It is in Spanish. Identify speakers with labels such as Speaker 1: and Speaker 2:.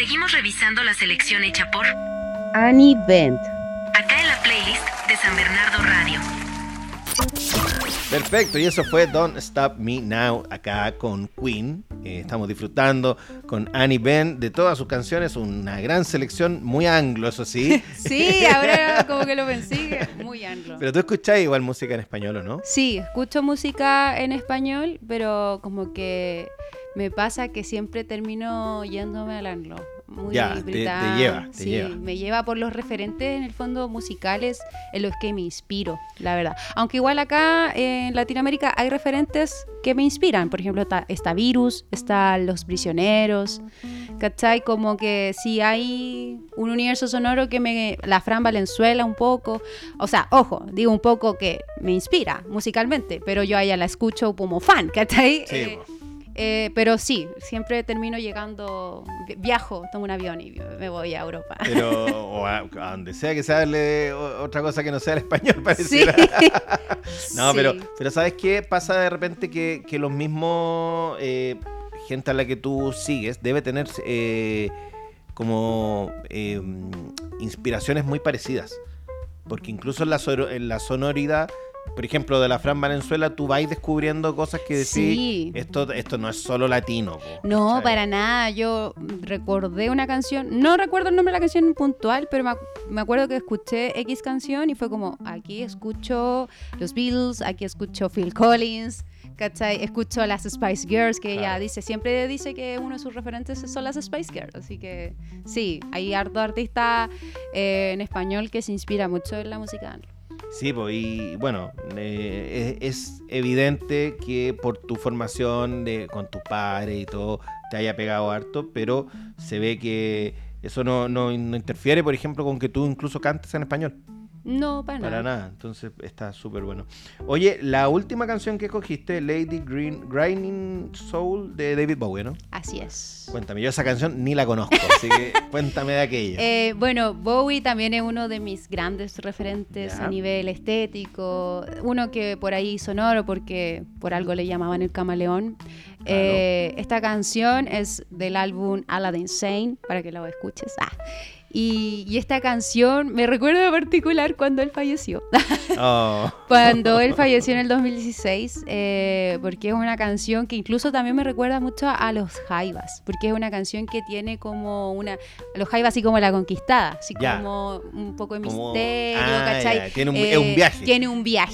Speaker 1: Seguimos revisando la selección hecha por
Speaker 2: Annie Bent.
Speaker 1: acá en la playlist de San Bernardo Radio.
Speaker 3: Perfecto, y eso fue Don't Stop Me Now, acá con Queen. Estamos disfrutando con Annie Bent de todas sus canciones, una gran selección, muy anglo, eso sí.
Speaker 4: Sí, ahora como que lo pensé, muy anglo.
Speaker 3: Pero tú escuchás igual música en español, ¿o no?
Speaker 4: Sí, escucho música en español, pero como que me pasa que siempre termino yéndome al anglo. Muy
Speaker 3: Ya, te
Speaker 4: británico.
Speaker 3: te lleva.
Speaker 4: Me lleva por los referentes en el fondo musicales en los que me inspiro, la verdad. Aunque igual acá en Latinoamérica hay referentes que me inspiran. Por ejemplo, está Virus, están Los Prisioneros, ¿cachai? Como que sí hay un universo sonoro la Fran Valenzuela un poco. O sea, ojo, digo un poco que me inspira musicalmente, pero yo a ella la escucho como fan, ¿cachai?
Speaker 3: Sí,
Speaker 4: Pero sí, siempre termino llegando, viajo, tomo un avión y me voy a Europa.
Speaker 3: Pero o a donde sea que se hable otra cosa que no sea el español,
Speaker 4: Sí.
Speaker 3: pareciera. No,
Speaker 4: Sí.
Speaker 3: pero ¿sabes qué? Pasa de repente que los mismos gente a la que tú sigues debe tener como inspiraciones muy parecidas. Porque incluso en la sonoridad, por ejemplo, de la Fran Valenzuela, tú vas descubriendo cosas que decís,
Speaker 4: Sí.
Speaker 3: esto no es solo latino. Po,
Speaker 4: No,
Speaker 3: ¿cachai?
Speaker 4: para nada. Yo recordé una canción, no recuerdo el nombre de la canción puntual, pero me acuerdo que escuché X canción y fue como, aquí escucho los Beatles, aquí escucho Phil Collins, ¿cachai? Escucho a las Spice Girls, que
Speaker 3: Claro.
Speaker 4: ella siempre dice que uno de sus referentes son las Spice Girls. Así que sí, hay harto artista en español que se inspira mucho en la música anglo.
Speaker 3: Sí, pues, y bueno, es evidente que por tu formación con tus padres y todo te haya pegado harto, pero se ve que eso no interfiere, por ejemplo, con que tú incluso cantes en español.
Speaker 4: No, para
Speaker 3: Para
Speaker 4: nada.
Speaker 3: nada, entonces está súper bueno. Oye, la última canción que escogiste, Lady Grinding Soul de David Bowie, ¿no?
Speaker 4: Así es.
Speaker 3: Cuéntame, yo esa canción ni la conozco, así que cuéntame de aquella.
Speaker 4: Bueno, Bowie también es uno de mis grandes referentes
Speaker 3: Ya.
Speaker 4: a nivel estético. Uno que por ahí sonoro, porque por algo le llamaban el camaleón.
Speaker 3: Claro.
Speaker 4: Esta canción es del álbum Aladdin Sane, para que lo escuches. Y esta canción me recuerda en particular cuando él falleció.
Speaker 3: Oh.
Speaker 4: Cuando él falleció en el 2016, porque es una canción que incluso también me recuerda mucho a Los Jaivas, porque es una canción que tiene como Los Jaivas así como La Conquistada, así
Speaker 3: Ya.
Speaker 4: como un poco de
Speaker 3: Como-
Speaker 4: misterio,
Speaker 3: Ah,
Speaker 4: ¿cachai?
Speaker 3: ya, tiene es un viaje.
Speaker 4: Tiene un viaje,